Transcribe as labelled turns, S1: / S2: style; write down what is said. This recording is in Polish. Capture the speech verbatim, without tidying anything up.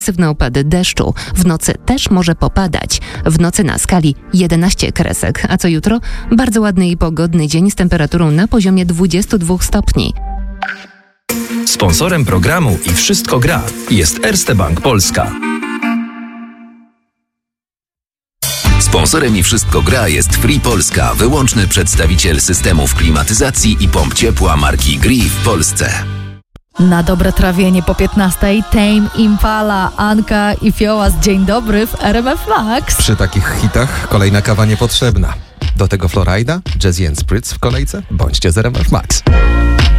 S1: Intensywne opady deszczu. W nocy też może popadać. W nocy na skali jedenaście kresek. A co jutro? Bardzo ładny i pogodny dzień z temperaturą na poziomie dwudziestu dwóch stopni.
S2: Sponsorem programu I Wszystko Gra jest Erste Bank Polska.
S3: Sponsorem I Wszystko Gra jest Free Polska, wyłączny przedstawiciel systemów klimatyzacji i pomp ciepła marki Gree w Polsce.
S4: Na dobre trawienie po piętnastej Tame Impala, Anka i Fiołas. Dzień dobry w R M F Max.
S5: Przy takich hitach kolejna kawa niepotrzebna. Do tego Florida, Jazzy and Spritz w kolejce? Bądźcie z R M F Max.